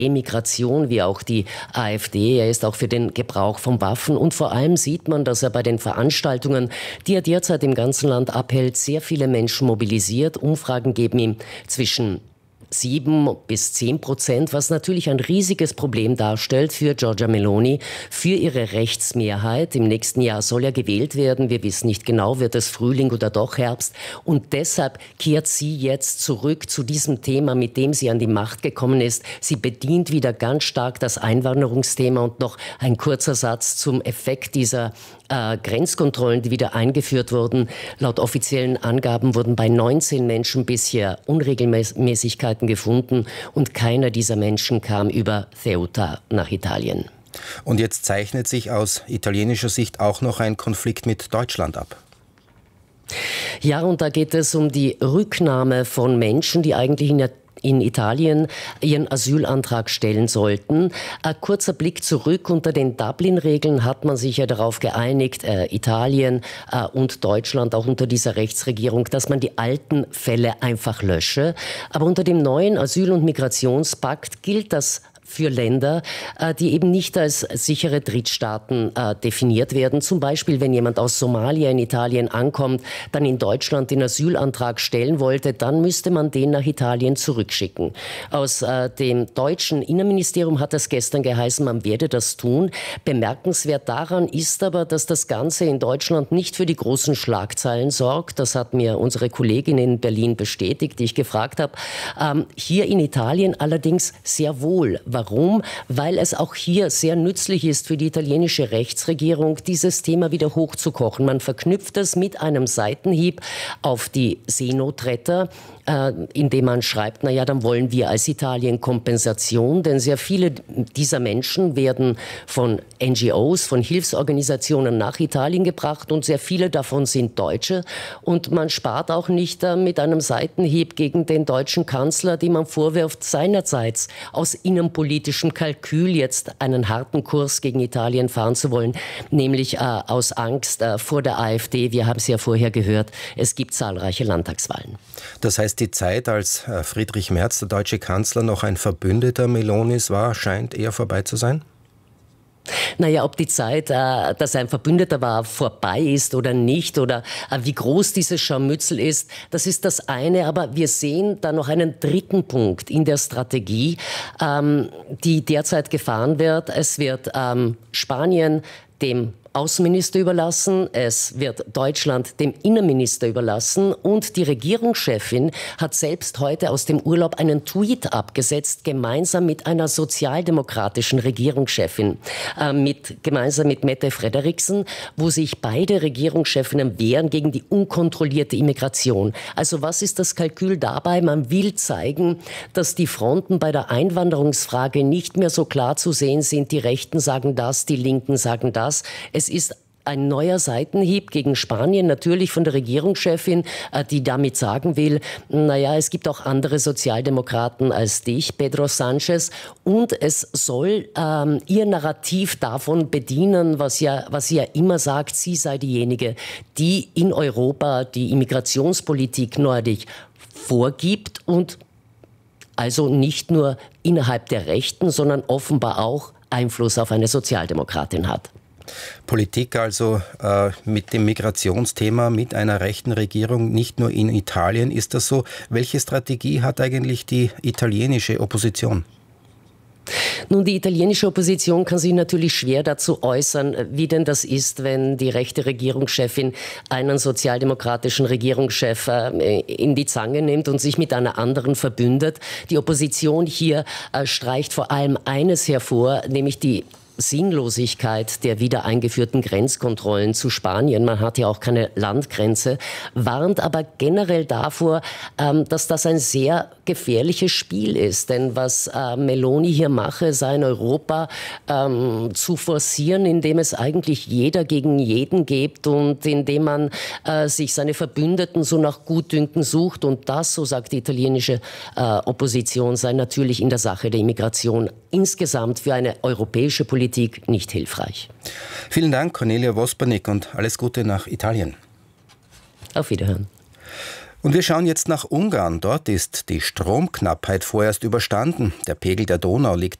Emigration wie auch die AfD. Er ist auch für den Gebrauch von Waffen. Und vor allem sieht man, dass er bei den Veranstaltungen, die er derzeit im ganzen Land abhält, sehr viele Menschen mobilisiert. Umfragen geben ihm zwischen 7-10%, was natürlich ein riesiges Problem darstellt für Giorgia Meloni, für ihre Rechtsmehrheit. Im nächsten Jahr soll er gewählt werden. Wir wissen nicht genau, wird es Frühling oder doch Herbst. Und deshalb kehrt sie jetzt zurück zu diesem Thema, mit dem sie an die Macht gekommen ist. Sie bedient wieder ganz stark das Einwanderungsthema. Und noch ein kurzer Satz zum Effekt dieser Grenzkontrollen, die wieder eingeführt wurden. Laut offiziellen Angaben wurden bei 19 Menschen bisher Unregelmäßigkeiten gefunden und keiner dieser Menschen kam über Ceuta nach Italien. Und jetzt zeichnet sich aus italienischer Sicht auch noch ein Konflikt mit Deutschland ab. Ja, und da geht es um die Rücknahme von Menschen, die eigentlich in Italien ihren Asylantrag stellen sollten. Ein kurzer Blick zurück. Unter den Dublin-Regeln hat man sich ja darauf geeinigt, Italien und Deutschland, auch unter dieser Rechtsregierung, dass man die alten Fälle einfach lösche. Aber unter dem neuen Asyl- und Migrationspakt gilt das für Länder, die eben nicht als sichere Drittstaaten definiert werden. Zum Beispiel, wenn jemand aus Somalia in Italien ankommt, dann in Deutschland den Asylantrag stellen wollte, dann müsste man den nach Italien zurückschicken. Aus dem deutschen Innenministerium hat es gestern geheißen, man werde das tun. Bemerkenswert daran ist aber, dass das Ganze in Deutschland nicht für die großen Schlagzeilen sorgt. Das hat mir unsere Kollegin in Berlin bestätigt, die ich gefragt habe. Hier in Italien allerdings sehr wohl. Warum? Weil es auch hier sehr nützlich ist für die italienische Rechtsregierung, dieses Thema wieder hochzukochen. Man verknüpft es mit einem Seitenhieb auf die Seenotretter, indem man schreibt, naja, dann wollen wir als Italien Kompensation, denn sehr viele dieser Menschen werden von NGOs, von Hilfsorganisationen nach Italien gebracht und sehr viele davon sind Deutsche. Und man spart auch nicht mit einem Seitenhieb gegen den deutschen Kanzler, dem man vorwirft, seinerseits aus innenpolitischem Kalkül jetzt einen harten Kurs gegen Italien fahren zu wollen, nämlich aus Angst vor der AfD. Wir haben es ja vorher gehört, es gibt zahlreiche Landtagswahlen. Das heißt, die Zeit, als Friedrich Merz, der deutsche Kanzler, noch ein Verbündeter Melonis war, scheint eher vorbei zu sein? Naja, ob die Zeit, dass ein Verbündeter war, vorbei ist oder nicht oder wie groß dieses Scharmützel ist, das ist das eine. Aber wir sehen da noch einen dritten Punkt in der Strategie, die derzeit gefahren wird. Es wird Spanien dem Außenminister überlassen, es wird Deutschland dem Innenminister überlassen und die Regierungschefin hat selbst heute aus dem Urlaub einen Tweet abgesetzt, gemeinsam mit einer sozialdemokratischen Regierungschefin, gemeinsam mit Mette Frederiksen, wo sich beide Regierungschefinnen wehren gegen die unkontrollierte Immigration. Also was ist das Kalkül dabei? Man will zeigen, dass die Fronten bei der Einwanderungsfrage nicht mehr so klar zu sehen sind. Die Rechten sagen das, die Linken sagen das. Es ist ein neuer Seitenhieb gegen Spanien, natürlich von der Regierungschefin, die damit sagen will, naja, es gibt auch andere Sozialdemokraten als dich, Pedro Sánchez, und es soll ihr Narrativ davon bedienen, was sie ja immer sagt, sie sei diejenige, die in Europa die Immigrationspolitik neuerdings vorgibt und also nicht nur innerhalb der Rechten, sondern offenbar auch Einfluss auf eine Sozialdemokratin hat. Politik also mit dem Migrationsthema, mit einer rechten Regierung, nicht nur in Italien. Ist das so? Welche Strategie hat eigentlich die italienische Opposition? Nun, die italienische Opposition kann sich natürlich schwer dazu äußern, wie denn das ist, wenn die rechte Regierungschefin einen sozialdemokratischen Regierungschef in die Zange nimmt und sich mit einer anderen verbündet. Die Opposition hier streicht vor allem eines hervor, nämlich die Sinnlosigkeit der wieder eingeführten Grenzkontrollen zu Spanien. Man hat ja auch keine Landgrenze, warnt aber generell davor, dass das ein sehr gefährliches Spiel ist. Denn was Meloni hier mache, sei in Europa zu forcieren, indem es eigentlich jeder gegen jeden gibt und indem man sich seine Verbündeten so nach Gutdünken sucht. Und das, so sagt die italienische Opposition, sei natürlich in der Sache der Immigration insgesamt für eine europäische Politik nicht hilfreich. Vielen Dank, Cornelia Wospernik, und alles Gute nach Italien. Auf Wiederhören. Und wir schauen jetzt nach Ungarn. Dort ist die Stromknappheit vorerst überstanden. Der Pegel der Donau liegt